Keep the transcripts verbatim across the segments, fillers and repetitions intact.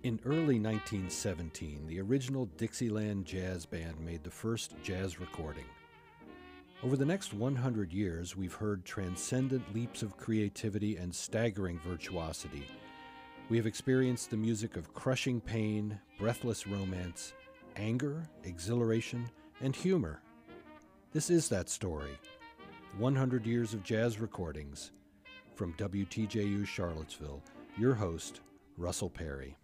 In early nineteen seventeen, the original Dixieland Jazz Band made the first jazz recording. Over the next one hundred years, we've heard transcendent leaps of creativity and staggering virtuosity. We have experienced the music of crushing pain, breathless romance, anger, exhilaration, and humor. This is that story. one hundred years of jazz recordings. From W T J U Charlottesville, your host, Russell Perry.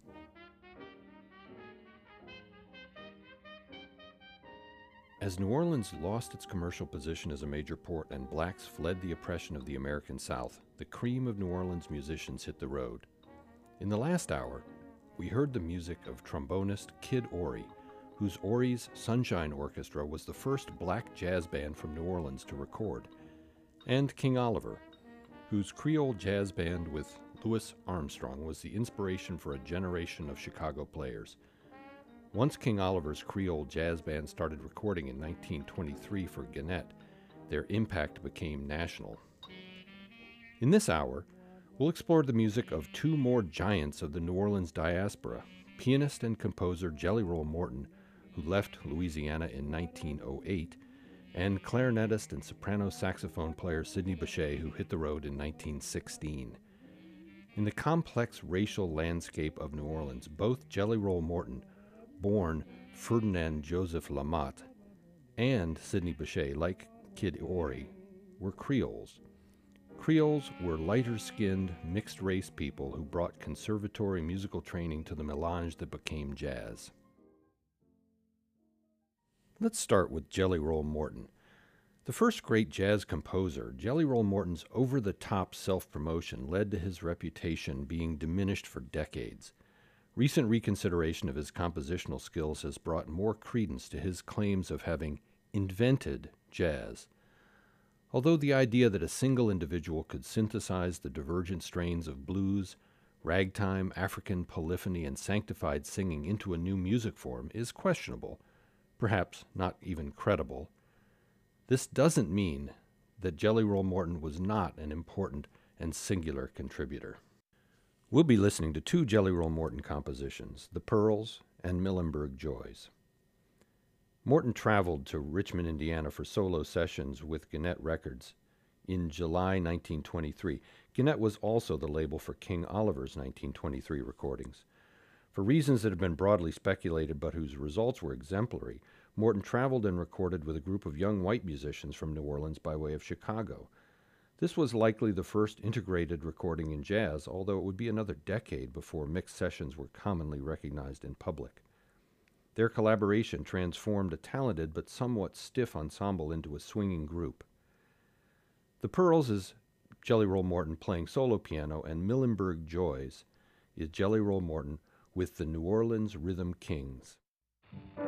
As New Orleans lost its commercial position as a major port and blacks fled the oppression of the American South, the cream of New Orleans musicians hit the road. In the last hour, we heard the music of trombonist Kid Ory, whose Ory's Sunshine Orchestra was the first black jazz band from New Orleans to record, and King Oliver, whose Creole jazz band with Louis Armstrong was the inspiration for a generation of Chicago players. Once King Oliver's Creole jazz band started recording in nineteen twenty-three for Gannett, their impact became national. In this hour, we'll explore the music of two more giants of the New Orleans diaspora, pianist and composer Jelly Roll Morton, who left Louisiana in nineteen oh eight, and clarinetist and soprano saxophone player Sidney Bechet, who hit the road in nineteen sixteen. In the complex racial landscape of New Orleans, both Jelly Roll Morton, born Ferdinand Joseph Lamotte, and Sidney Bechet, like Kid Ory, were Creoles. Creoles were lighter-skinned, mixed-race people who brought conservatory musical training to the melange that became jazz. Let's start with Jelly Roll Morton. The first great jazz composer, Jelly Roll Morton's over-the-top self-promotion led to his reputation being diminished for decades. Recent reconsideration of his compositional skills has brought more credence to his claims of having invented jazz. Although the idea that a single individual could synthesize the divergent strains of blues, ragtime, African polyphony, and sanctified singing into a new music form is questionable, perhaps not even credible, this doesn't mean that Jelly Roll Morton was not an important and singular contributor. We'll be listening to two Jelly Roll Morton compositions, The Pearls and Muhlenberg Joys. Morton traveled to Richmond, Indiana for solo sessions with Gannett Records in July nineteen twenty-three. Gannett was also the label for King Oliver's nineteen twenty-three recordings. For reasons that have been broadly speculated but whose results were exemplary, Morton traveled and recorded with a group of young white musicians from New Orleans by way of Chicago. This was likely the first integrated recording in jazz, although it would be another decade before mixed sessions were commonly recognized in public. Their collaboration transformed a talented but somewhat stiff ensemble into a swinging group. The Pearls is Jelly Roll Morton playing solo piano, and Muhlenberg Joys is Jelly Roll Morton with the New Orleans Rhythm Kings.